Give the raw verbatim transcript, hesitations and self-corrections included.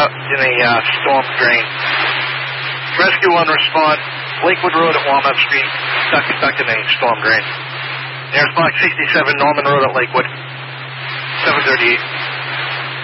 uh, in a uh, storm drain. Rescue one respond. Lakewood Road at Walnut Street, stuck, stuck in a storm drain. There's Block sixty-seven, Norman Road at Lakewood, seven thirty-eight.